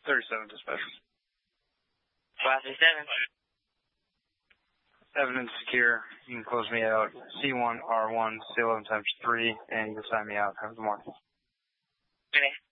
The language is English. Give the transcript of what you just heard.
37 dispatch. 537. Evidence secure. You can close me out. C1R1, C11 times 3, and you can sign me out. Have a good morning. Okay.